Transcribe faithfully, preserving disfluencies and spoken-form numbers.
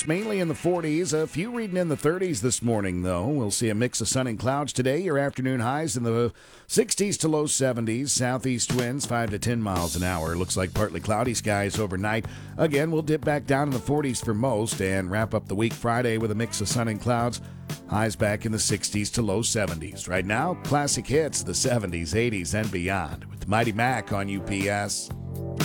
Temperatures mainly in the forties, a few reading in the thirties this morning, though. We'll see a mix of sun and clouds today. Your afternoon highs in the sixties to low seventies. Southeast winds five to ten miles an hour. Looks like partly cloudy skies overnight. Again, we'll dip back down in the forties for most and wrap up the week Friday with a mix of sun and clouds. Highs back in the sixties to low seventies. Right now, classic hits, the seventies, eighties, and beyond with Mighty Mac on U P S.